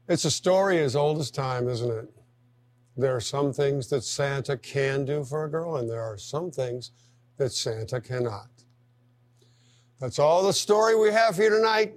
It's a story as old as time, isn't it? There are some things that Santa can do for a girl, and there are some things that Santa cannot. That's all the story we have for you tonight.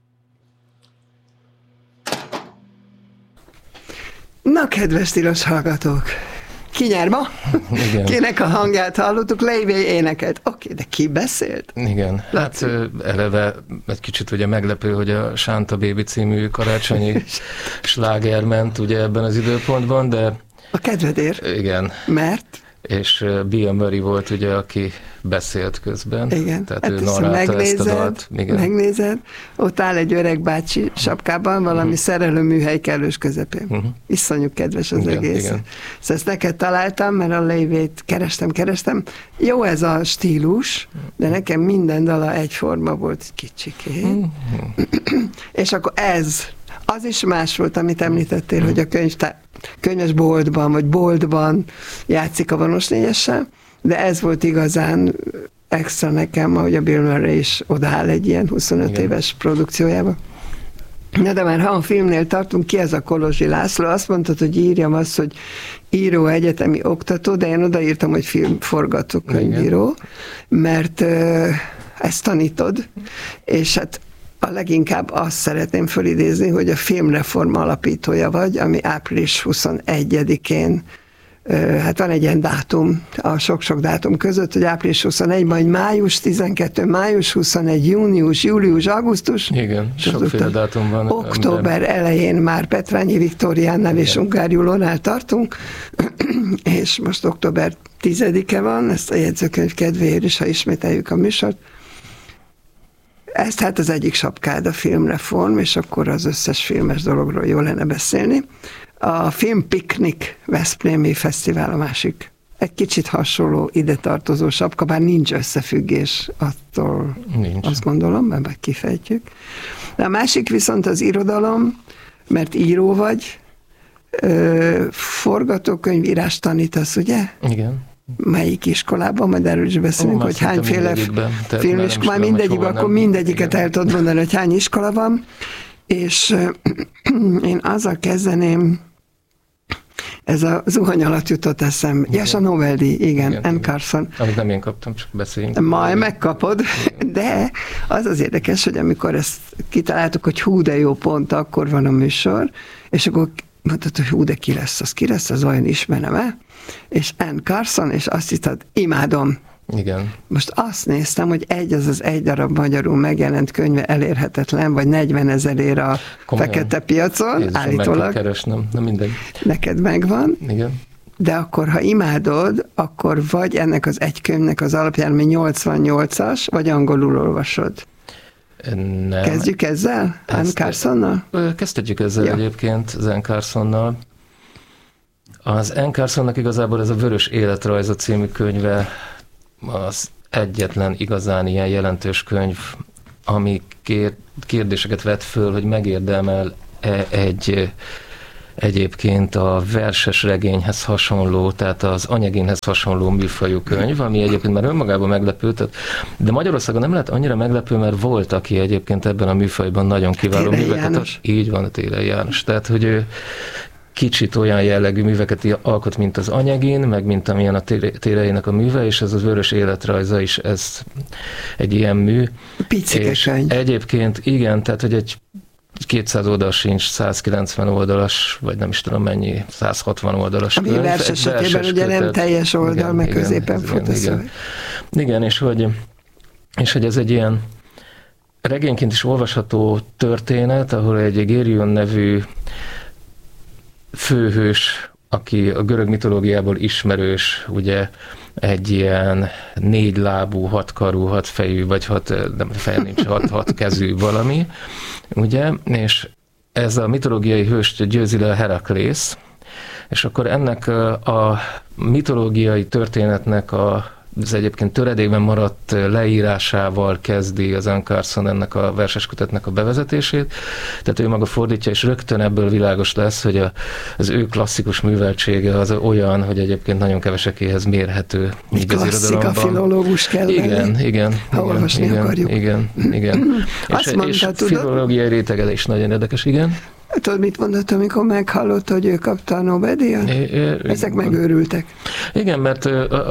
Na, kedves tilos hallgatók! Ki nyer ma? Igen. Kinek a hangját hallottuk? Leivé énekelt. Oké, de ki beszélt? Igen, hát eleve egy kicsit ugye meglepő, hogy a Santa Baby című karácsonyi sláger ment ugye ebben az időpontban, de... A kedvedért? Igen. Mert? És Bill Murray volt ugye, aki beszélt közben. Igen. Tehát hát ő narrálta ezt a dalt. Megnézed, ott áll egy öreg bácsi sapkában, valami szerelőműhely kellős közepén. Iszonyú kedves az egész. Igen. Szóval ezt neked találtam, mert a Leivét kerestem. Jó ez a stílus, de nekem minden dala egyforma volt kicsikét. És akkor az is más volt, amit említettél, hogy a könyvesboltban, vagy boltban játszik a Vonos négyessel, de ez volt igazán extra nekem, ahogy a Bill Murray is odaáll egy ilyen 25 éves produkciójába. Na de már ha a filmnél tartunk, ki ez a Kolozsi László? Azt mondtad, hogy írjam azt, hogy író, egyetemi oktató, de én odaírtam, hogy filmforgatókönyvíró, mert ezt tanítod, és hát a leginkább azt szeretném fölidézni, hogy a Filmreform alapítója vagy, ami április 21-én, hát van egy ilyen dátum, a sok-sok dátum között, hogy április 21, majd május 12, május 21, június, július, augusztus. Igen, sokféle dátum van. Október elején már Petrányi Viktóriánnál és Ungár Júlónál tartunk, és most október 10-e van, ezt a jegyzőkönyv kedvéért is, ha ismételjük a műsort. Ez hát az egyik sapkád, a Filmreform, és akkor az összes filmes dologról jól lenne beszélni. A Filmpiknik Veszprémi Fesztivál a másik. Egy kicsit hasonló ide tartozó sapka, bár nincs összefüggés attól, nincs. Azt gondolom, mert kifejtjük. De a másik viszont az irodalom, mert író vagy, forgatókönyvírást tanítasz, ugye? Igen. Melyik iskolában, majd erről is beszélünk, hogy hányféle filmiskola, már mindegyikben, akkor mindegyiket el tudod mondani, hogy hány iskola van, és én azzal kezdeném, ez a zuhany alatt jutott eszem. Yes, a Nobel-díj, igen, Anne Carson. Amit nem én kaptam, csak beszéljünk. Majd megkapod, de az az érdekes, hogy amikor ezt kitaláltuk, hogy hú, de jó, pont akkor van a műsor, és akkor mondtad, hogy hú, de ki lesz, az olyan ismerem-e? És Anne Carson, és azt hittad, imádom. Igen. Most azt néztem, hogy az egy darab magyarul megjelent könyve elérhetetlen, vagy 40 000 a komolyan? fekete piacon, Jézusom, állítólag. meg kell keresnem, na mindegy. Neked megvan. Igen. De akkor, ha imádod, akkor vagy ennek az egy könyvnek az alapján, ami 88-as, vagy angolul olvasod. Nem. Kezdjük ezzel? Anne Carsonnal? Kezdjük ezzel egyébként, az Anne Carsonnal. Az Anne Carsonnak igazából ez a Vörös életrajza című könyve az egyetlen igazán ilyen jelentős könyv, ami kérdéseket vet föl, hogy megérdemel egyébként a verses regényhez hasonló, tehát az anyagénhez hasonló műfajú könyv, ami egyébként már önmagában meglepő, de Magyarországon nem lett annyira meglepő, mert volt, aki egyébként ebben a műfajban nagyon kiváló műveket. Így van, a Télei János. Tehát, hogy ő kicsit olyan jellegű műveket alkot, mint az anyagén, meg mint amilyen a Téleinek a műve, és ez az Vörös életrajza is, ez egy ilyen mű. Picike könyv. Egyébként igen, tehát, hogy egy 200 oldal sincs, 190 oldalas, vagy nem is tudom mennyi, 160 oldalas könyv. Ami versesekében ugye nem teljes oldal, igen, meg középen fut a szöveg. Igen, és hogy ez egy ilyen regényként is olvasható történet, ahol egy Gérion nevű főhős, aki a görög mitológiából ismerős, ugye egy ilyen 4 lábú, 6 karú, 6 fejű, vagy 6, nem feje nincs, 6 kezű valami, ugye, és ez a mitológiai hőst győzi le Heraklész, és akkor ennek a mitológiai történetnek az egyébként töredékben maradt leírásával kezdi az Anne Carson ennek a verseskötetnek a bevezetését. Tehát ő maga fordítja, és rögtön ebből világos lesz, hogy az ő klasszikus műveltsége az olyan, hogy egyébként nagyon kevesekéhez mérhető. Egy klasszika filológus kellene. Igen. Ha olvasni akarjuk. Igen. Azt mondta, és filológiai rétege is nagyon érdekes, igen. Tudod, mit mondott, amikor meghallotta, hogy ő kapta a Nobel-díjat? Ezek megőrültek. Igen, mert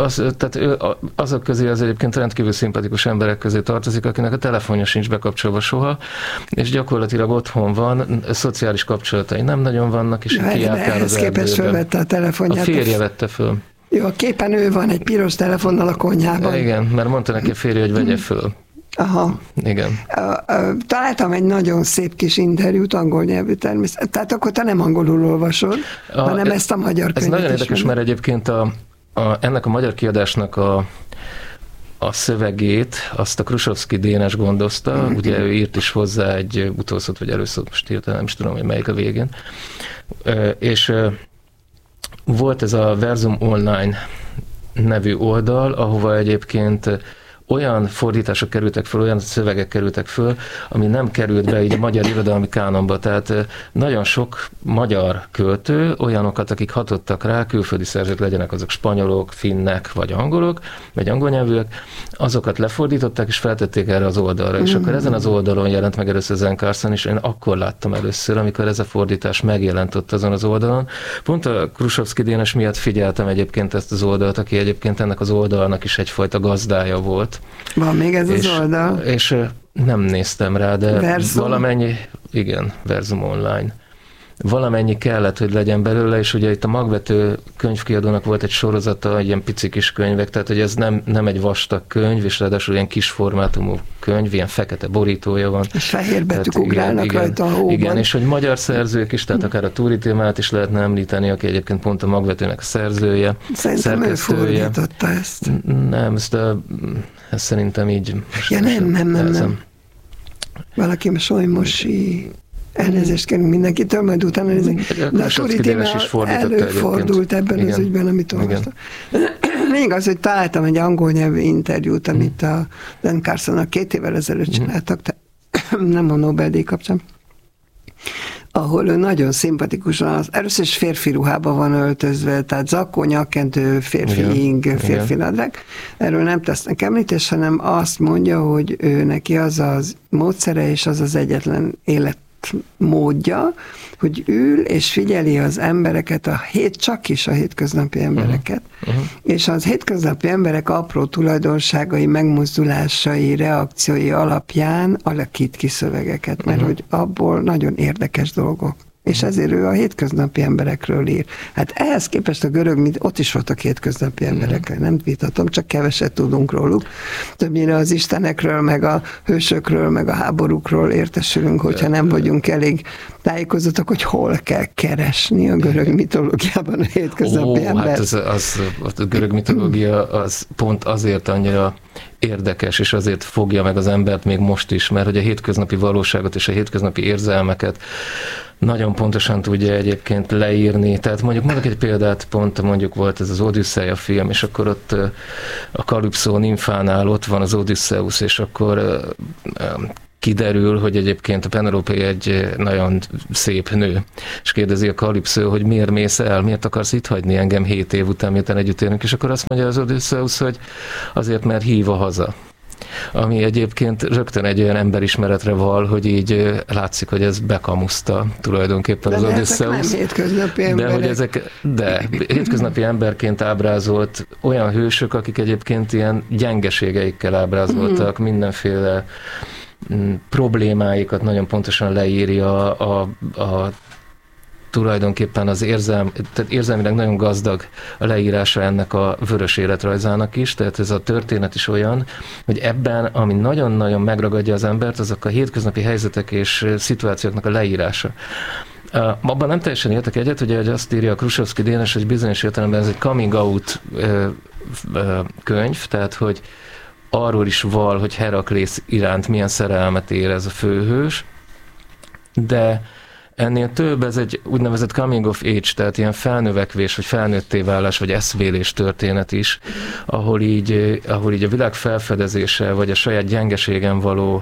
azok közé az egyébként rendkívül szimpatikus emberek közé tartozik, akinek a telefonja sincs bekapcsolva soha, és gyakorlatilag otthon van, szociális kapcsolatai nem nagyon vannak, és kiállkál az képest fölvette a telefonját. A férje vette föl. Jó, a képen ő van egy piros telefonnal a konyhában. Igen, mert mondta neki a férje, hogy vegye föl. Aha. Igen. Találtam egy nagyon szép kis interjút, angol nyelvű természetesen. Tehát akkor te nem angolul olvasod, hanem ezt a magyar könyvet. Ez nagyon érdekes, mert egyébként ennek a magyar kiadásnak a szövegét, azt a Krusovszky Dénes gondozta, ugye ő írt is hozzá egy utószót, vagy előszót, most írta, nem is tudom, hogy melyik a végén. És volt ez a Verzum Online nevű oldal, ahova egyébként olyan fordítások kerültek föl, olyan szövegek kerültek föl, ami nem került be így a magyar irodalmi kánonba. Tehát nagyon sok magyar költő, olyanokat, akik hatottak rá, külföldi szerzők, legyenek azok spanyolok, finnek, vagy angolok, vagy angol nyelvűek, azokat lefordították, és feltették erre az oldalra. És akkor ezen az oldalon jelent meg először Zen Carson, és én akkor láttam először, amikor ez a fordítás megjelent ott azon az oldalon. Pont a Krusovszky Dénes miatt figyeltem egyébként ezt az oldalt, aki egyébként ennek az oldalnak is egyfajta gazdája volt. Van még ez az oldal? És nem néztem rá, de Verzum? Valamennyi, igen, Verzum Online. Valamennyi kellett, hogy legyen belőle, és ugye itt a Magvető könyvkiadónak volt egy sorozata, ilyen pici kis könyvek, tehát hogy ez nem egy vastag könyv, és ráadásul ilyen kis formátumú könyv, ilyen fekete borítója van. És fehér betűk ugrálnak rajta a hóban. Igen, és hogy magyar szerzők is, tehát akár a Túri Témát is lehetne említeni, aki egyébként pont a Magvetőnek a szerzője, szerintem szerkesztője. Ő fordította ezt. Nem, ezt szerintem így... Ja, nem. Valaki Solymosi... Elnézést kérünk mindenkitől, majd utána nézzük. De a Túri Téma előfordult ebben az ügyben, amit olvastam. Még az, hogy találtam egy angol nyelvű interjút, amit a Zen Carsonnak 2 évvel ezelőtt csináltak, nem a Nobel-díj kapcsán, ahol ő nagyon szimpatikusan, először is férfi ruhába van öltözve, tehát zakó, nyakkendő, férfi ing, férfi nadrág. Erről nem tesznek említést, hanem azt mondja, hogy ő neki az az módszere, és az az egyetlen életmódja, hogy ül és figyeli az embereket, csak is a hétköznapi embereket, és az hétköznapi emberek apró tulajdonságai, megmozdulásai, reakciói alapján alakít ki szövegeket, mert hogy abból nagyon érdekes dolgok. És ezért ő a hétköznapi emberekről ír. Hát ehhez képest a görög, ott is voltak hétköznapi emberek, nem vitatom, csak keveset tudunk róluk. Többnyire az istenekről, meg a hősökről, meg a háborúkról értesülünk, hogyha nem vagyunk elég tájékozottak, hogy hol kell keresni a görög mitológiában a hétköznapi ember. Hát a görög mitológia az pont azért annyira érdekes, és azért fogja meg az embert még most is, mert hogy a hétköznapi valóságot és a hétköznapi érzelmeket nagyon pontosan tudja egyébként leírni. Tehát mondjuk egy példát, mondjuk volt ez az Odüsszeia film, és akkor ott a Kalipszó nimfánál ott van az Odüsszeusz, és akkor kiderül, hogy egyébként a Penelope egy nagyon szép nő. És kérdezi a Kalipszó, hogy miért mész el, miért akarsz itt hagyni engem 7 év után, miután együtt élünk, és akkor azt mondja az Odüsszeusz, hogy azért, mert hív a haza. Ami egyébként rögtön egy olyan emberismeretre val, hogy így látszik, hogy ez bekamuszta tulajdonképpen az Odüsszeusz. De hétköznapi emberként ábrázolt olyan hősök, akik egyébként ilyen gyengeségeikkel ábrázoltak, mindenféle problémáikat nagyon pontosan leírja, tulajdonképpen az tehát érzelmileg nagyon gazdag a leírása ennek a vörös életrajzának is, tehát ez a történet is olyan, hogy ebben, ami nagyon-nagyon megragadja az embert, azok a hétköznapi helyzetek és szituációknak a leírása. Abban nem teljesen értek egyet, ugye, hogy azt írja a Krusovszky Dénes, hogy bizonyos értelemben ez egy coming out könyv, tehát hogy arról is val, hogy Heraklész iránt milyen szerelmet érez a főhős, de ennél több, ez egy úgynevezett coming of age, tehát ilyen felnövekvés, vagy felnőtté válás, vagy eszvélés történet is, ahol így a világ felfedezése, vagy a saját gyengeségen való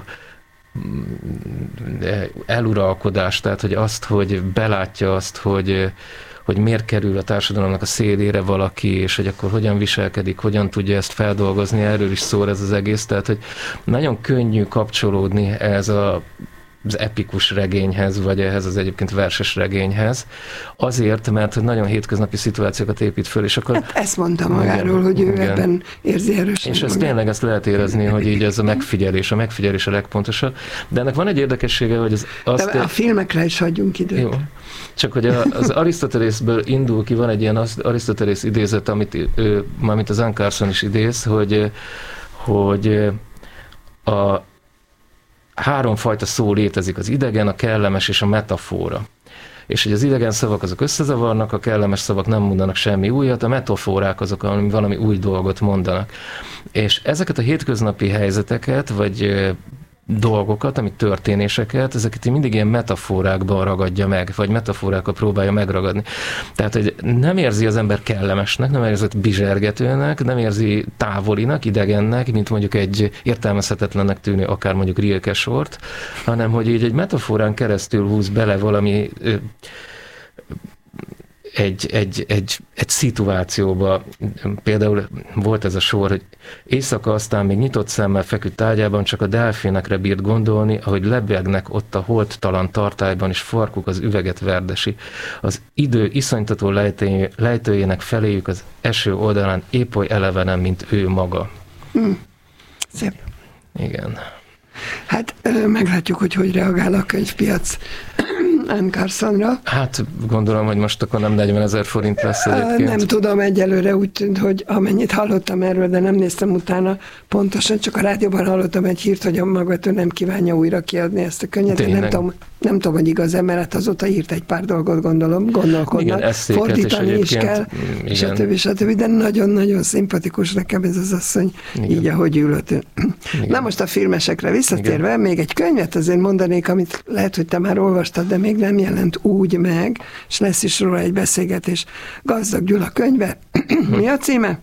eluralkodás, tehát hogy azt, hogy belátja azt, hogy miért kerül a társadalomnak a szélére valaki, és hogy akkor hogyan viselkedik, hogyan tudja ezt feldolgozni, erről is szól ez az egész, tehát hogy nagyon könnyű kapcsolódni ez a az epikus regényhez, vagy ehhez az egyébként verses regényhez. Azért, mert nagyon hétköznapi szituációkat épít föl, és akkor... Hát ezt mondta magáról, hogy ő ebben érzi erősen. És tényleg ezt lehet érezni, hogy így ez a megfigyelés a legpontosabb. De ennek van egy érdekessége, hogy de a filmekre is hagyjunk időt. Jó. Csak hogy az Arisztotelészből indul ki, van egy ilyen Arisztotelész idézet, amit az Anne Carson is idéz, hogy a háromfajta szó létezik, az idegen, a kellemes és a metafora. És hogy az idegen szavak azok összezavarnak, a kellemes szavak nem mondanak semmi újat, a metaforák azok, ami valami új dolgot mondanak. És ezeket a hétköznapi helyzeteket, vagy dolgokat, amit történéseket, ezeket mindig ilyen metaforákban ragadja meg, vagy metaforákkal próbálja megragadni. Tehát, hogy nem érzi az ember kellemesnek, nem érzi bizsergetőnek, nem érzi távolinak, idegennek, mint mondjuk egy értelmezhetetlennek tűnő, akár mondjuk Rilke sort, hanem, hogy így egy metaforán keresztül húz bele valami egy szituációba. Például volt ez a sor, hogy éjszaka aztán még nyitott szemmel feküdt ágyában, csak a delfinekre bírt gondolni, ahogy lebegnek ott a holttalan tartályban, és farkuk az üveget verdesi. Az idő iszonytató lejtőjének feléjük az eső oldalán épp oly elevenen, mint ő maga. Szép. Igen. Hát meglátjuk, hogy reagál a könyvpiac Anne Carsonra. Hát gondolom, hogy most akkor nem 40 000 forint lesz egyébként. Nem tudom, egyelőre úgy tűnt, hogy amennyit hallottam erről, de nem néztem utána pontosan, csak a rádióban hallottam egy hírt, hogy a magatól nem kívánja újra kiadni ezt a könyvet, de nem tudom, hogy igaz-e, mert azóta írt egy pár dolgot, gondolkodnak, fordítani is kell, stb. De nagyon-nagyon szimpatikus nekem ez az asszony, így ahogy ülött. Na most a filmesekre visszatérve, még egy könyvet azért mondanék, amit lehet, hogy te már olvastad, de még nem jelent úgy meg, és lesz is róla egy beszélgetés. Gazdag Gyula könyve. Mi a címe?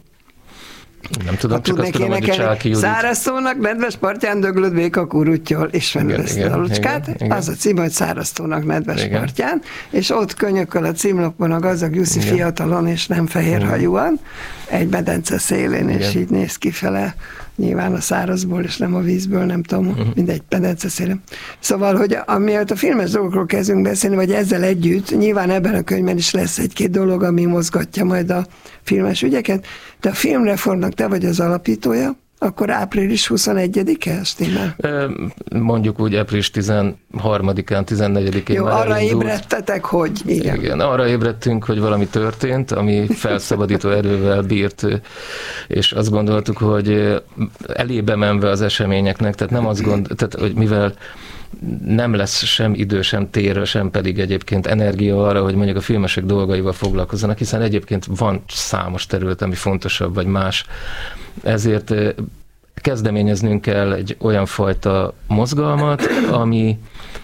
Nem tudom, csak azt tudom, hogy Csáki Judit. Száraztónak nedves partján döglött béka kuruttyol, és fennveszni a lucskát. Igen. Az a cím, hogy Száraztónak nedves partján, és ott könyökkel a címlapon a gazdag Jussi fiatalon és nem fehérhajúan, egy medence szélén, és így néz kifele, nyilván a szárazból, és nem a vízből, nem tudom, mindegy medence szélén. Szóval, hogy amiatt a filmes dolgokról kezdünk beszélni, vagy ezzel együtt, nyilván ebben a könyvben is lesz egy-két dolog, ami mozgatja majd a filmes ügyeket, de a filmreformnak te vagy az alapítója, akkor április 21-e, stimmel? Mondjuk úgy április 13-án, 14-én. Jó, arra ébredtetek, hogy igen, arra ébredtünk, hogy valami történt, ami felszabadító erővel bírt, és azt gondoltuk, hogy elébe menve az eseményeknek, tehát nem azt tehát, hogy mivel nem lesz sem idő, sem tér, sem pedig egyébként energia arra, hogy mondjuk a filmesek dolgaival foglalkozzanak, hiszen egyébként van számos terület, ami fontosabb, vagy más. Ezért kezdeményeznünk kell egy olyan fajta mozgalmat, aminek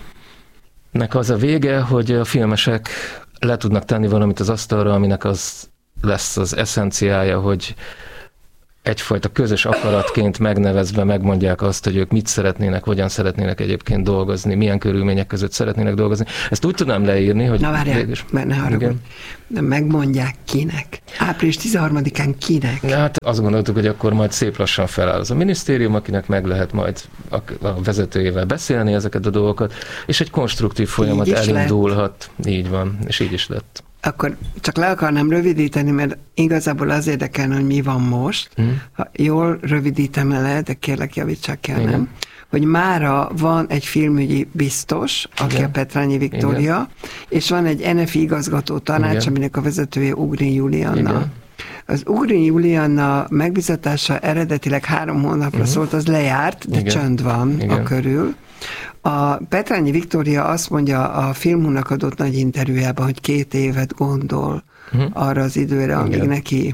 az a vége, hogy a filmesek le tudnak tenni valamit az asztalra, aminek az lesz az eszenciája, hogy egyfajta közös akaratként megnevezve megmondják azt, hogy ők mit szeretnének, hogyan szeretnének egyébként dolgozni, milyen körülmények között szeretnének dolgozni. Ezt úgy tudnám leírni, hogy... Na várjál, mert ne haragudj. De megmondják kinek? Április 13-án kinek? Hát azt gondoltuk, hogy akkor majd szép lassan feláll az a minisztérium, akinek meg lehet majd a vezetőjével beszélni ezeket a dolgokat, és egy konstruktív folyamat elindulhat. Így van, és így is lett. Akkor csak le akarnám rövidíteni, mert igazából az érdekelne, hogy mi van most. Ha jól rövidítem le, de kérlek javítsák ki, nem? Hogy mára van egy filmügyi biztos, aki a Petrányi Viktória, és van egy NFI igazgató tanács, aminek a vezetője Ugrin Julianna. Az Ugrin Julianna megbizatása eredetileg 3 hónapra szólt, az lejárt, de csönd van a körül. A Petrányi Viktória azt mondja a Filmhúnak adott nagy interjújában, hogy 2 évet gondol arra az időre, amíg neki,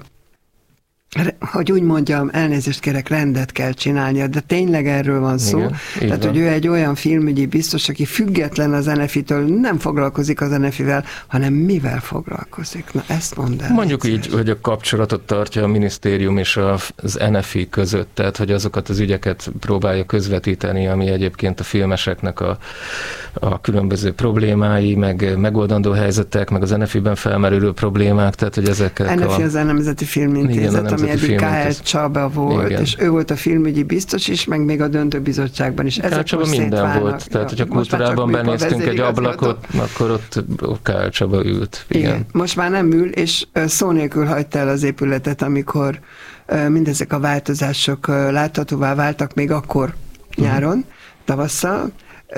hogy úgy mondjam, elnézést kérek, rendet kell csinálnia, de tényleg erről van szó. Tehát, hogy ő egy olyan filmügyi biztos, aki független az NFI-től, nem foglalkozik az NFI-vel, hanem mivel foglalkozik. Na, ezt mondd el. Mondjuk így, hogy a kapcsolatot tartja a minisztérium és az NFI között, tehát, hogy azokat az ügyeket próbálja közvetíteni, ami egyébként a filmeseknek a különböző problémái, meg megoldandó helyzetek, meg az NFI-ben felmerülő problémák, tehát, hogy ezekkel NFI az a Nemzeti Filmintézet, ami eddig K.L. Csaba volt, igen. És ő volt a filmügyi biztos is, meg még a döntőbizottságban is. K.L. Csaba minden volt, tehát hogyha kultúrában benéztünk egy ablakot, akkor ott K.L. Csaba ült. Igen. Most már nem ül, és szó nélkül hagyta el az épületet, amikor mindezek a változások láthatóvá váltak még akkor nyáron, tavasszal.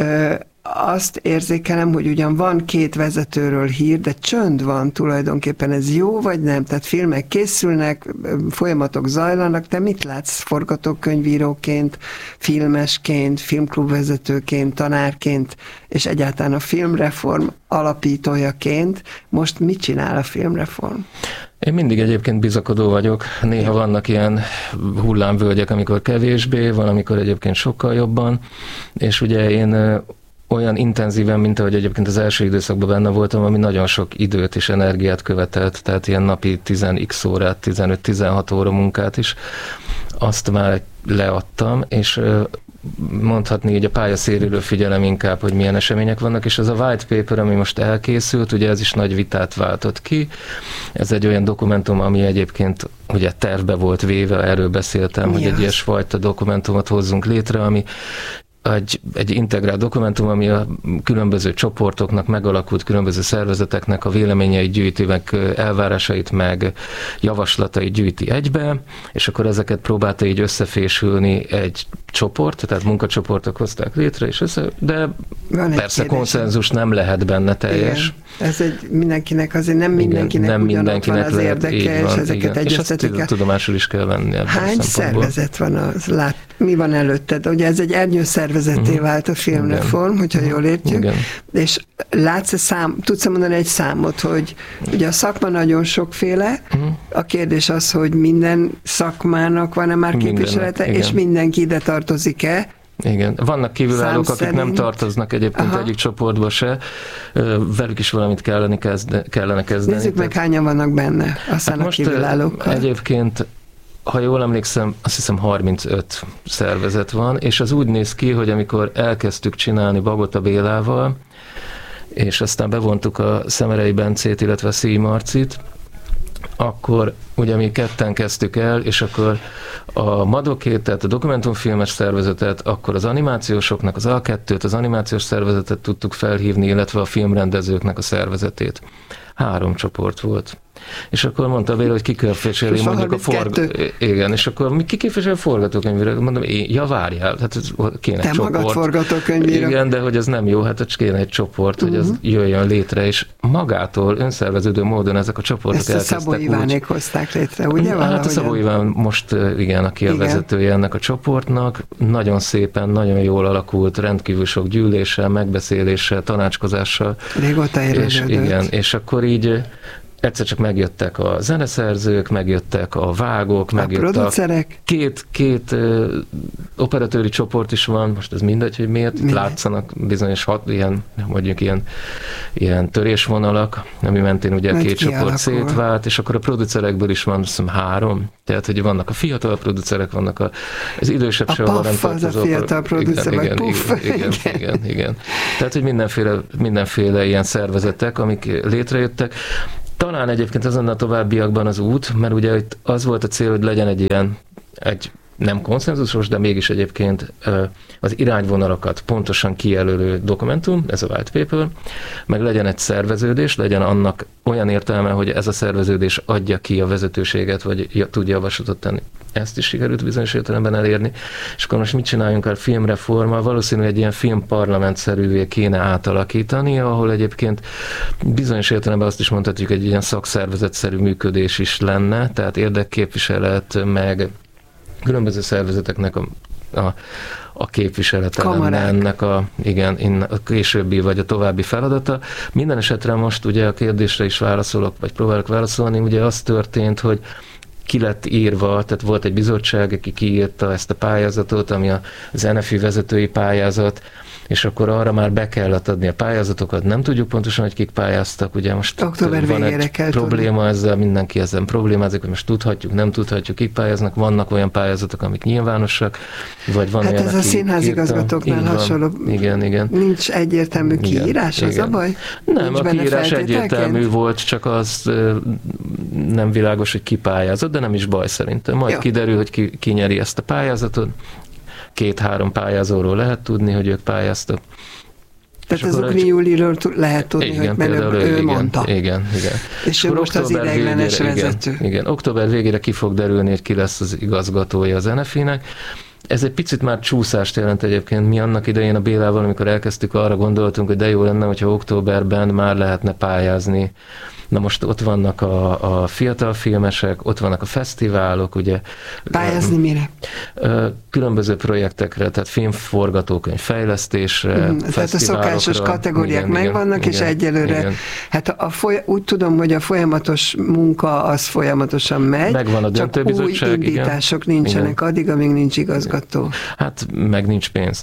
Azt érzékelem, hogy ugyan van 2 vezetőről hír, de csönd van tulajdonképpen, ez jó vagy nem? Tehát filmek készülnek, folyamatok zajlanak, te mit látsz forgatókönyvíróként, filmesként, filmklubvezetőként, tanárként, és egyáltalán a filmreform alapítójaként most mit csinál a filmreform? Én mindig egyébként bizakodó vagyok. Néha vannak ilyen hullámvölgyek, amikor kevésbé, van, amikor egyébként sokkal jobban, és ugye én olyan intenzíven, mint ahogy egyébként az első időszakban benne voltam, ami nagyon sok időt és energiát követelt, tehát ilyen napi 10x órát, 15-16 óra munkát is, azt már leadtam, és mondhatni, hogy a pályaszéléről figyelem inkább, hogy milyen események vannak, és ez a white paper, ami most elkészült, ugye ez is nagy vitát váltott ki. Ez egy olyan dokumentum, ami egyébként ugye tervbe volt véve, erről beszéltem, hogy egy ilyesfajta dokumentumot hozzunk létre, ami egy integrált dokumentum, ami a különböző csoportoknak, megalakult különböző szervezeteknek a véleményeit gyűjti, meg elvárásait, meg javaslatait gyűjti egybe, és akkor ezeket próbálta így összefésülni egy csoport, tehát munkacsoportok hozták létre, és de persze konszenzus nem lehet benne teljes. Igen. Ez egy mindenkinek, azért nem mindenkinek, nem ugyanott van az érdeke, és ezeket egyeztetik. És ezt tudomásul is kell venni. Hány szervezet van? Mi van előtted? Ugye ez egy ernyőszervezetté vált a filmreform, hogyha jól értjük. Igen. És tudsz mondani egy számot, hogy ugye a szakma nagyon sokféle, a kérdés az, hogy minden szakmának van-e már képviselete, és mindenki ide tartozik-e? Igen, vannak kívülállók, akik nem tartoznak egyébként egyik csoportba se, velük is valamit kellene kezdeni. Nézzük meg, hányan vannak benne, aztán a kívülállókkal. Egyébként, ha jól emlékszem, azt hiszem 35 szervezet van, és az úgy néz ki, hogy amikor elkezdtük csinálni Bagota Bélával, és aztán bevontuk a Szemerei Bencét, illetve a Szíj Marcit, akkor ugye mi ketten kezdtük el, és akkor a Madokét, tehát a dokumentumfilmes szervezetet, akkor az animációsoknak az A2-t, az animációs szervezetet tudtuk felhívni, illetve a filmrendezőknek a szervezetét. 3 csoport volt. És akkor mondta Béla, hogy ki képviseli mondjuk Igen, és akkor ki képviseli a forgatókönyvíró? Mondom, várjál, hát kéne egy csoport. Te magad forgatókönyvíró. Igen, de hogy ez nem jó, hát kéne egy csoport, hogy ez jöjjön létre, és magától önszerveződő módon ezek a csoportok elkezdtek. Ezt a Szabó Ivánék hozták létre, ugye? Hát a Szabó Iván most, igen, aki a vezetője ennek a csoportnak, nagyon szépen, nagyon jól alakult, rendkívül sok gyűléssel, megbeszéléssel, tanácskozással. Régóta érődött. Igen, és akkor így egyszer csak megjöttek a zeneszerzők, megjöttek a vágók, megjöttek a producerek. Két operatőri csoport is van, most ez mindegy, hogy miért látszanak bizonyos ilyen törésvonalak, ami mentén ugye két csoport szétvált, és akkor a producerekből is van, azt hiszem 3, tehát hogy vannak a fiatal producerek, vannak az idősebb sehol nem tartozó. A fiatal producer, igen. Tehát, hogy mindenféle ilyen szervezetek, amik létrejöttek. Talán egyébként ezen a továbbiakban az út, mert ugye itt az volt a cél, hogy legyen egy nem konszenzusos, de mégis egyébként az irányvonalakat pontosan kijelölő dokumentum, ez a white paper, meg legyen egy szerveződés, legyen annak olyan értelme, hogy ez a szerveződés adja ki a vezetőséget, vagy tudja javaslatot tenni. Ezt is sikerült bizonyos értelemben elérni. És akkor most mit csináljunk a filmreformmal? Valószínűleg egy ilyen filmparlamentszerűvé kéne átalakítani, ahol egyébként bizonyos értelemben azt is mondhatjuk, egy ilyen szakszervezetszerű működés is lenne, tehát érdekképviselet, meg különböző szervezeteknek a képviselete lenne ennek a későbbi vagy a további feladata. Minden esetre most ugye a kérdésre is válaszolok, vagy próbálok válaszolni, ugye az történt, hogy ki lett írva, tehát volt egy bizottság, aki kiírta ezt a pályázatot, ami az NFI vezetői pályázat, és akkor arra már be kellett adni a pályázatokat, nem tudjuk pontosan, hogy kik pályáztak, ugye most október van egy kell probléma tudni. ezzel, mindenki ezzel problémázik, hogy most tudhatjuk, nem tudhatjuk, kik pályáznak, vannak olyan pályázatok, amik nyilvánosak, vagy van hát olyan, ez a színházigazgatóknál hasonló. Igen. Nincs egyértelmű kiírás, az a baj? Nem, a kiírás egyértelmű volt, csak az nem világos, hogy ki pályázott, de nem is baj szerintem. Majd kiderül, hogy ki nyeri ezt a pályázatot. 2-3 pályázóról lehet tudni, hogy ők pályáztak. Tehát az Ugni Júliról lehet tudni, igen, hogy mert ő mondta. Igen. És ő most az ideiglenes vezető. Igen, október végére ki fog derülni, hogy ki lesz az igazgatója az NFI-nek. Ez egy picit már csúszást jelent egyébként. Mi annak idején a Bélával, amikor elkezdtük, arra gondoltunk, hogy de jó lenne, hogyha októberben már lehetne pályázni. Na most ott vannak a fiatal filmesek, ott vannak a fesztiválok, ugye. Pályázni mire? Különböző projektekre, tehát filmforgatókönyv fejlesztésre, tehát a szokásos kategóriák megvannak, és egyelőre, hát úgy tudom, hogy a folyamatos munka az folyamatosan megy, megvan a döntőbizottság, csak új indítások nincsenek addig, amíg nincs igazgató. Hát meg nincs pénz.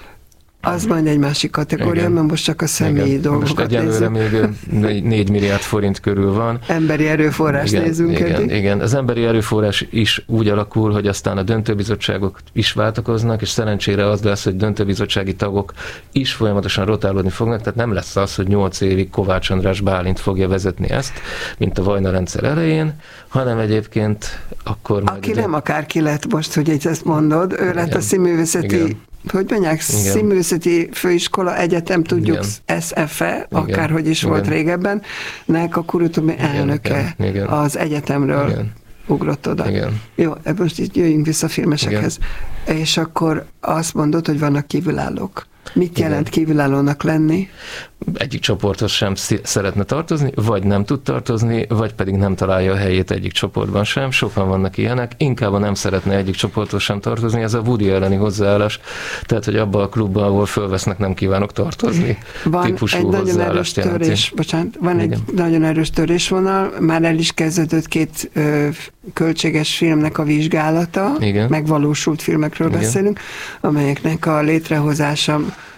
Az majd egy másik kategória, mert most csak a személyi dolgokat nézzük. Most egyelőre még 4 milliárd forint körül van. Emberi erőforrás nézünk eddig. Igen, az emberi erőforrás is úgy alakul, hogy aztán a döntőbizottságok is váltakoznak, és szerencsére az lesz, hogy döntőbizottsági tagok is folyamatosan rotálódni fognak, tehát nem lesz az, hogy 8 évig Kovács András Bálint fogja vezetni ezt, mint a Vajna rendszer elején, hanem egyébként akkor majd... Aki nem akárki lett most, hogy ezt mondod, ő lett a színművészeti hogy mondják, színművészeti főiskola, egyetem, tudjuk, SFE, akárhogy is volt régebben, nek a kurutómi elnöke az egyetemről ugrott oda. Jó, most itt jöjjünk vissza a filmesekhez. És akkor azt mondod, hogy vannak kívülállók. Mit jelent kívülállónak lenni? Egyik csoporthoz sem szeretne tartozni, vagy nem tud tartozni, vagy pedig nem találja a helyét egyik csoportban sem. Sokan vannak ilyenek. Inkább nem szeretne egyik csoporthoz sem tartozni. Ez a Woody elleni hozzáállás. Tehát, hogy abban a klubban, ahol fölvesznek, nem kívánok tartozni. Van egy nagyon erős törés, egy nagyon erős törésvonal. Már el is kezdődött 2 költséges filmnek a vizsgálata. Megvalósult filmekről beszélünk, amelyeknek a létrehozása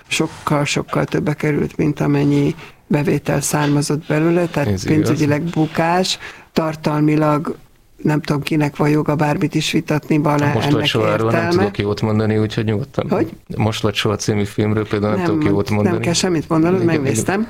sokkal többbe került, mint amennyi bevétel származott belőle, tehát pénzügyileg bukás, tartalmilag nem tudom, kinek van joga bármit is vitatni, van-e ennek értelme. Most vagy soha nem tudok jót mondani, úgyhogy nyugodtan. Hogy? Most vagy soha című filmről például nem tudok jót mondani. Nem kell semmit mondanod, megnéztem.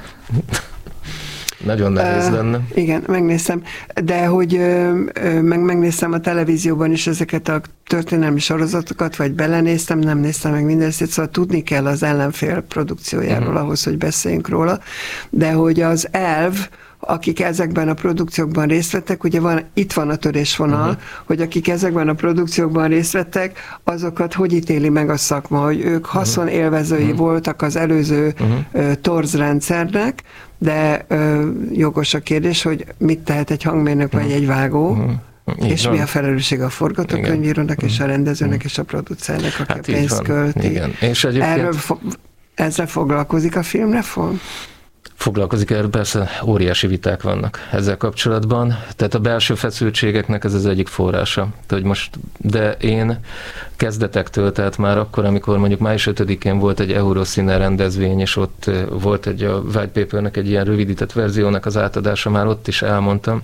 Nagyon nehéz lenne. Igen, megnéztem. De hogy megnéztem a televízióban is ezeket a történelmi sorozatokat, vagy belenéztem, nem néztem meg mindezt, szóval tudni kell az ellenfél produkciójáról ahhoz, hogy beszéljünk róla. De hogy az elv, akik ezekben a produkciókban részt vettek, ugye itt van a törésvonal, hogy akik ezekben a produkciókban részt vettek, azokat hogy ítéli meg a szakma, hogy ők haszonélvezői voltak az előző torz rendszernek, de jogos a kérdés, hogy mit tehet egy hangmérnök vagy egy vágó, és mi a felelősség a forgatókönyvírónak és a rendezőnek és a producernek, aki a pénzt költi. És ezzel foglalkozik a filmreform? Foglalkozik erről, persze óriási viták vannak ezzel kapcsolatban. Tehát a belső feszültségeknek ez az egyik forrása. De én kezdetektől, tehát már akkor, amikor mondjuk május 5-én volt egy Eurocine rendezvény, és ott volt a white papernek egy ilyen rövidített verziónak az átadása, már ott is elmondtam,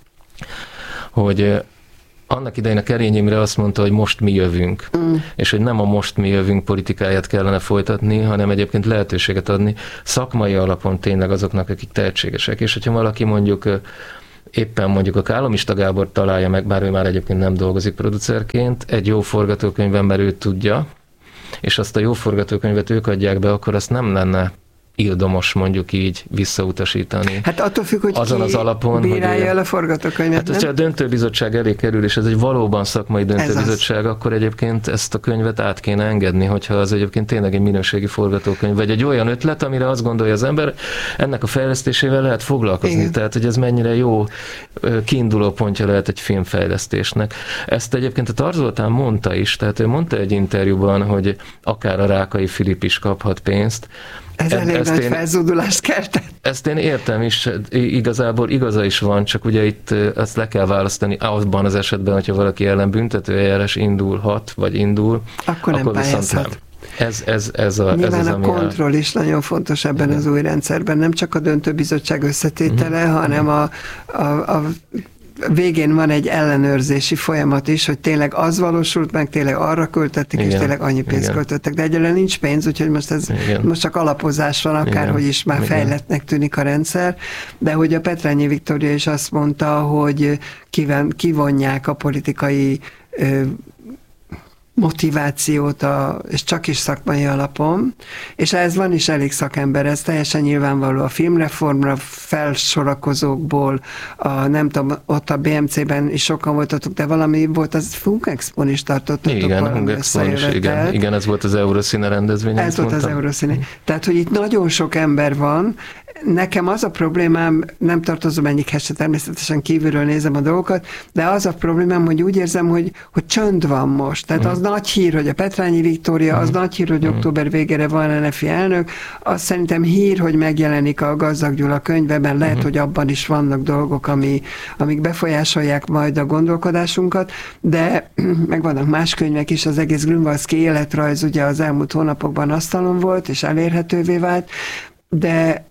hogy annak idején a Kerényi Imre azt mondta, hogy most mi jövünk, és hogy nem a most mi jövünk politikáját kellene folytatni, hanem egyébként lehetőséget adni szakmai alapon tényleg azoknak, akik tehetségesek. És hogyha valaki éppen a Kálomista Gábor találja meg, bár ő már egyébként nem dolgozik producerként, egy jó forgatókönyvben, mert ő tudja, és azt a jó forgatókönyvet ők adják be, akkor azt nem lenne ildomos mondjuk így visszautasítani. Hát attól függ, hogy azon az alapon, bírálja el a forgatókönyvet, hát, hogyha a döntőbizottság elé kerül, és ez egy valóban szakmai döntőbizottság, akkor egyébként ezt a könyvet át kéne engedni, hogyha az egyébként tényleg egy minőségi forgatókönyv, vagy egy olyan ötlet, amire azt gondolja az ember, ennek a fejlesztésével lehet foglalkozni. Igen. Tehát, hogy ez mennyire jó kiinduló pontja lehet egy filmfejlesztésnek. Ezt egyébként a Tar Zoltán mondta is, tehát ő mondta egy interjúban, hogy akár a Rákai Filip is kaphat pénzt. Ez elég nagy felzúdulást keltett. Ezt én értem is, igazából igaza is van, csak ugye itt ezt le kell választani abban az esetben, hogyha valaki ellen büntetőeljárás indulhat, vagy indul, akkor viszont nem. Ez Nyilván az, a kontroll is nagyon fontos ebben az új rendszerben, nem csak a döntőbizottság összetétele, hanem a végén van egy ellenőrzési folyamat is, hogy tényleg az valósult meg, tényleg arra költötték, és tényleg annyi pénzt költöttek. De egyelőre nincs pénz, úgyhogy most csak alapozás van, akárhogy is már fejlettnek tűnik a rendszer, de hogy a Petrányi Viktória is azt mondta, hogy kivonják a politikai motivációt, és csak is szakmai alapon, és ez van is elég szakember, ez teljesen nyilvánvaló a filmreformra felsorakozókból, nem tudom, ott a BMC-ben is sokan voltatok, de valami volt, az Funkexpon is tartottatok. Igen, igen, ez volt az Euroszíne rendezvény. Ez volt az Euroszíne. Tehát, hogy itt nagyon sok ember van. Nekem az a problémám, nem tartozom egyikhez se, természetesen kívülről nézem a dolgokat, de az a problémám, hogy úgy érzem, hogy csönd van most. Tehát az nagy hír, hogy a Petrányi Viktória, az nagy hír, hogy október végére van NFI elnök, az szerintem hír, hogy megjelenik a Gazdag Gyula könyveben, lehet, hogy abban is vannak dolgok, amik befolyásolják majd a gondolkodásunkat, de meg vannak más könyvek is, az egész Grünwaldski életrajz ugye az elmúlt hónapokban asztalon volt, és elérhetővé vált, de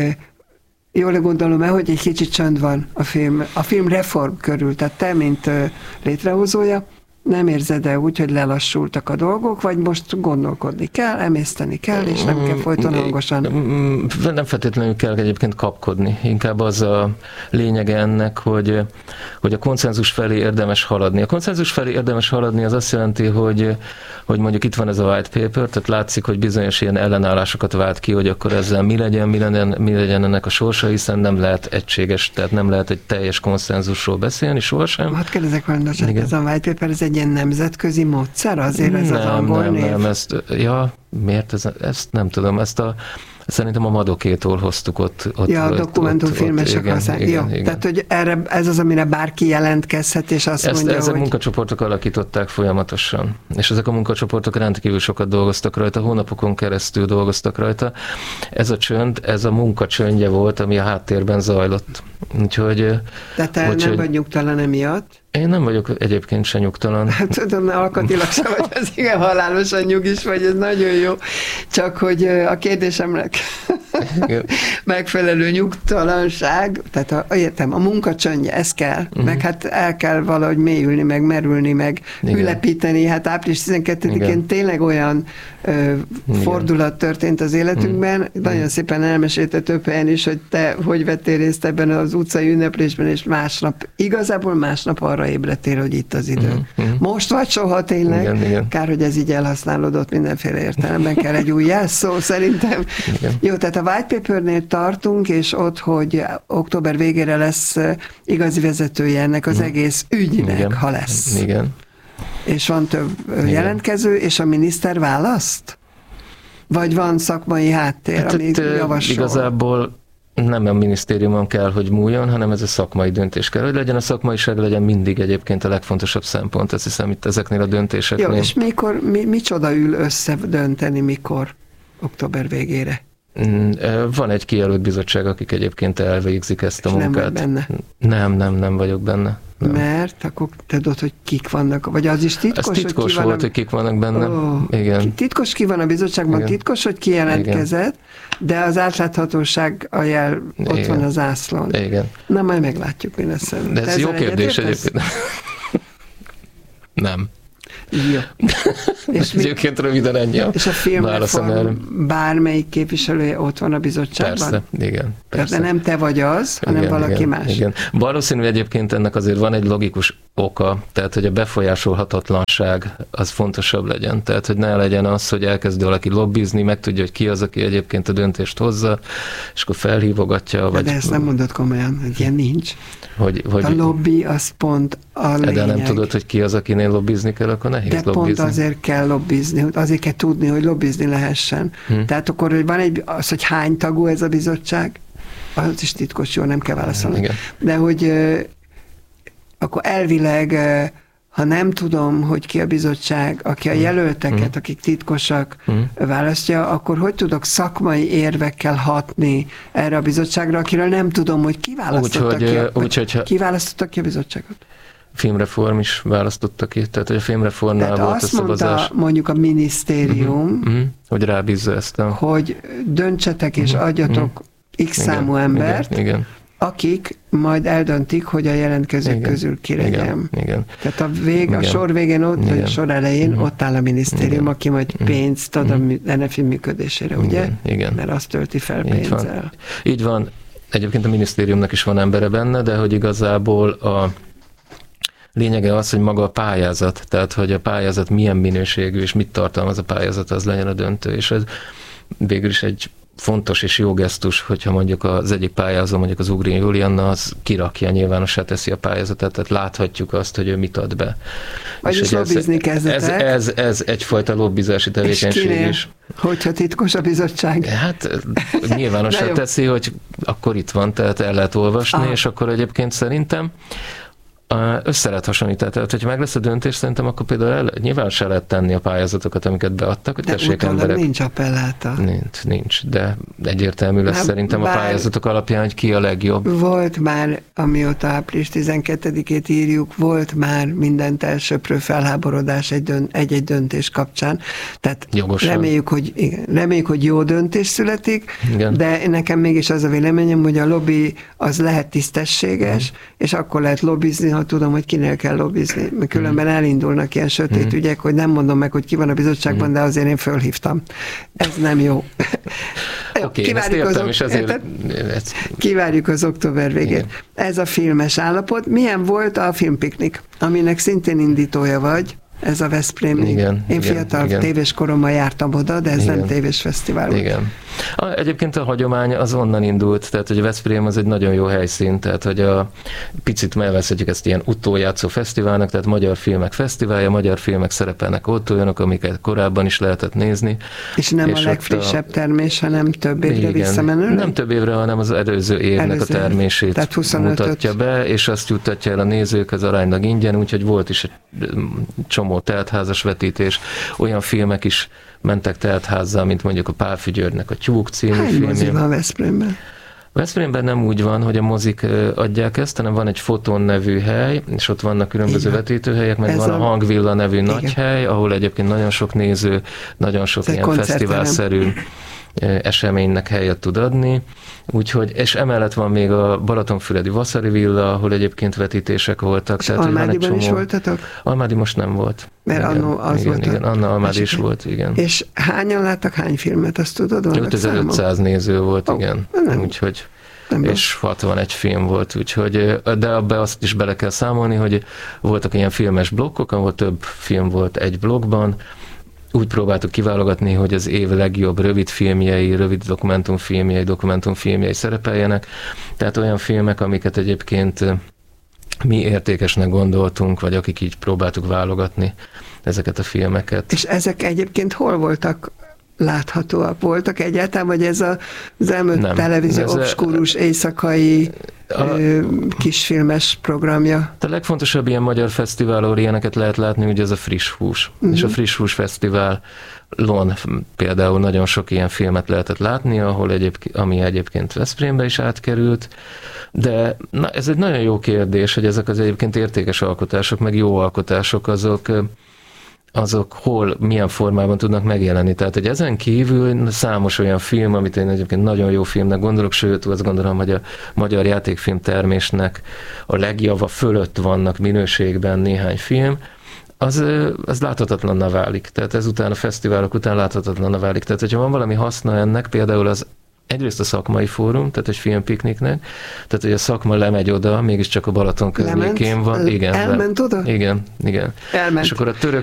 jól gondolom-e, hogy egy kicsit csönd van a film reform körül, tehát te, mint létrehozója, nem érzed-e úgy, hogy lelassultak a dolgok, vagy most gondolkodni kell, emészteni kell, és nem kell folyton hangosan? Nem feltétlenül kell egyébként kapkodni. Inkább az a lényege ennek, hogy a konszenzus felé érdemes haladni. A konszenzus felé érdemes haladni az azt jelenti, hogy mondjuk itt van ez a white paper, tehát látszik, hogy bizonyos ilyen ellenállásokat vált ki, hogy akkor ezzel mi legyen ennek a sorsa, hiszen nem lehet egységes, tehát nem lehet egy teljes konszenzusról beszélni sohasem. Hát kérdezek valamit, ez a white paper, ez egy ilyen nemzetközi módszer? Azért ez az angol név? Nem, miért? Ezt nem tudom, szerintem a Madokétól hoztuk ott. A dokumentumfilmesek használják. Igen. Tehát, hogy ez az, amire bárki jelentkezhet, és azt mondja, ezek munkacsoportok alakították folyamatosan. És ezek a munkacsoportok rendkívül sokat dolgoztak rajta, hónapokon keresztül dolgoztak rajta. Ez a csönd, ez a munka csöndje volt, ami a háttérben zajlott. Úgyhogy... De te nem vagy nyugtalan emiatt? Én nem vagyok egyébként se nyugtalan. Hát tudom, alkatilag sem vagy, ez igen halálosan nyugis vagy, ez nagyon jó. Csak hogy a kérdésemnek megfelelő nyugtalanság, tehát értem, a munka csöndje, ez kell, meg hát el kell valahogy mélyülni, meg merülni, meg ülepíteni. Hát április 12-én tényleg olyan fordulat történt az életünkben. Nagyon szépen elmesélte több helyen is, hogy te hogy vettél részt ebben az utcai ünneplésben, és igazából másnap arra ébredtél, hogy itt az idő. Most vagy soha tényleg. Igen. Kár, hogy ez így elhasználódott mindenféle értelemben, kell egy új jelszó szerintem. Igen. Jó, tehát a white papernél tartunk, és ott, hogy október végére lesz igazi vezetője ennek az egész ügynek, ha lesz. Igen. És van több jelentkező, és a miniszter választ? Vagy van szakmai háttér, amit javasol? Igazából nem a minisztériumon kell, hogy múljon, hanem ez a szakmai döntés kell, hogy legyen. A szakmaiság legyen mindig egyébként a legfontosabb szempont. Azt hiszem, itt ezeknél a döntéseknél. Jó, és micsoda ül össze dönteni, mikor? Október végére? Van egy kijelölt bizottság, akik egyébként elvégzik ezt a munkát. Nem vagy benne? Nem vagyok benne. Nem. Mert akkor tudod, hogy kik vannak, vagy az is titkos? Ez titkos volt, hogy kik vannak benne. Igen. Titkos ki van a bizottságban, igen. Titkos, hogy ki jelentkezett, de az átláthatóság a jel ott van az ászlón. Igen. Na, majd meglátjuk, mi lesz. De ez jó kérdés egyébként. Nem. Jó. És egyébként röviden ennyi a és a filmreform bármelyik képviselője ott van a bizottságban? Persze, igen. Persze. De nem te vagy az, hanem valaki más. Igen. Valószínű egyébként ennek azért van egy logikus oka, tehát hogy a befolyásolhatatlanság az fontosabb legyen. Tehát, hogy ne legyen az, hogy elkezd valaki lobbizni, megtudja, hogy ki az, aki egyébként a döntést hozza, és akkor felhívogatja. De ezt nem mondod komolyan, hogy ilyen nincs. Hogy a lobby az pont a lényeg. De nem tudod, hogy ki az, akinél lobbizni kell, akkor nehéz de lobbizni. Pont azért kell lobbizni, azért kell tudni, hogy lobbizni lehessen. Tehát akkor, hogy van az, hogy hány tagú ez a bizottság, az is titkos, jó, nem kell válaszolni. Igen. De hogy akkor elvileg, ha nem tudom, hogy ki a bizottság, aki a jelölteket, akik titkosak választja, akkor hogy tudok szakmai érvekkel hatni erre a bizottságra, akiről nem tudom, hogy ki választotta ki a bizottságot? filmreform is választotta ki, tehát hogy a filmreformnál tehát volt a szavazás. Tehát azt mondta mondjuk a minisztérium, hogy rábízza ezt a... hogy döntsetek és adjatok X számú embert, igen. akik majd eldöntik, hogy a jelentkezők közül ki legyen. Igen. Tehát a sor végén ott, vagy a sor elején ott áll a minisztérium, aki majd pénzt ad a NFI működésére, ugye? Igen. Mert azt tölti fel pénzzel. Így van. Egyébként a minisztériumnak is van embere benne, de hogy igazából a lényege az, hogy maga a pályázat, tehát hogy a pályázat milyen minőségű, és mit tartalmaz a pályázat, az legyen a döntő. És ez végül is egy fontos és jó gesztus, hogyha mondjuk az egyik pályázó, mondjuk az Ugrin Julianna, az kirakja, nyilvánossá teszi a pályázatot, tehát láthatjuk azt, hogy ő mit ad be. Vagyis lobbizni kezdetek. Ez egyfajta lobbizási tevékenység is. Hogyha titkos a bizottság. Hát nyilvánossá teszi, hogy akkor itt van, tehát el lehet olvasni, és akkor egyébként szerintem össze lehet hasonlítani. Tehát, hogyha meg lesz a döntés, szerintem akkor például nyilván se lehet tenni a pályázatokat, amiket beadtak, hogy tessék emberek. Nincs appelláta. Nincs, de egyértelmű lesz szerintem a pályázatok alapján, hogy ki a legjobb. Volt már, amióta április 12-ét írjuk, volt már mindent elsöprő felháborodás egy döntés kapcsán. Tehát reméljük, hogy jó döntés születik, igen. De nekem mégis az a véleményem, hogy a lobby az lehet tisztességes, és akkor lehet lobbizni, ha tudom, hogy kinél kell lobbizni. Mert különben elindulnak ilyen sötét ügyek, hogy nem mondom meg, hogy ki van a bizottságban, de azért én fölhívtam. Ez nem jó. Oké, ezt értem, és ezért... Kivárjuk az október végét. Igen. Ez a filmes állapot. Milyen volt a filmpiknik, aminek szintén indítója vagy? Ez a Veszprémi. Én fiatal tévés koromban jártam oda, de ez nem tévés fesztivál volt. Igen. Egyébként a hagyomány az onnan indult, tehát hogy a Veszprém az egy nagyon jó helyszín, tehát hogy picit melvezhetjük ezt ilyen utójátszó fesztiválnak, tehát magyar filmek fesztiválja, magyar filmek szerepelnek ott olyanok, amiket korábban is lehetett nézni. És nem a legfrissebb termés, hanem több évre visszamenőleg? Nem több évre, hanem az előző évnek a termését mutatja be, és azt juttatja el a nézőkhez aránylag ingyen, úgyhogy volt is egy csomó teltházas vetítés, olyan filmek is mentek teltházzal, mint mondjuk a Pál Fügyörnek a Tyúk című filmje. Hány mozi van Veszprémben? Veszprémben nem úgy van, hogy a mozik adják ezt, hanem van egy Foton nevű hely, és ott vannak különböző vetítőhelyek, meg van a Hangvilla nevű nagy hely, ahol egyébként nagyon sok néző, nagyon sok ilyen fesztiválszerű eseménynek helyet tud adni. Úgyhogy, és emellett van még a Balatonfüredi Vaszari Villa, ahol egyébként vetítések voltak. És Almádiban is voltatok? Almádi most nem volt. Mert annó az volt. Igen, Anna Almádi is volt, igen. És hányan láttak hány filmet, azt tudod? 5500 néző volt, igen. Úgyhogy és 61 film volt, úgyhogy, de abba azt is bele kell számolni, hogy voltak ilyen filmes blokkok, ahol több film volt egy blokkban. Úgy próbáltuk kiválogatni, hogy az év legjobb rövid filmjei, rövid dokumentumfilmjei szerepeljenek. Tehát olyan filmek, amiket egyébként mi értékesnek gondoltunk, vagy akik így próbáltuk válogatni ezeket a filmeket. És ezek egyébként hol voltak láthatóak? Voltak egyáltalán, vagy ez az elmúlt televízió obskúrus éjszakai kisfilmes programja? A legfontosabb ilyen magyar fesztivál, ahol ilyeneket lehet látni, ugye ez a Friss Hús. És a Friss Hús Fesztiválon például nagyon sok ilyen filmet lehetett látni, ami egyébként Veszprémbe is átkerült. De ez egy nagyon jó kérdés, hogy ezek az egyébként értékes alkotások, meg jó alkotások, azok hol, milyen formában tudnak megjelenni. Tehát, hogy ezen kívül számos olyan film, amit én egyébként nagyon jó filmnek gondolok, sőt, azt gondolom, hogy a magyar játékfilm termésnek a legjava fölött vannak minőségben néhány film, az láthatatlanná válik. Tehát ezután a fesztiválok után láthatatlanná válik. Tehát, hogyha van valami haszna ennek, például az egyrészt a szakmai fórum, tehát egy filmpikniknek, tehát hogy a szakma lemegy oda, mégiscsak a Balaton környékén van. Igen. Elment oda? Igen. Elment. És akkor a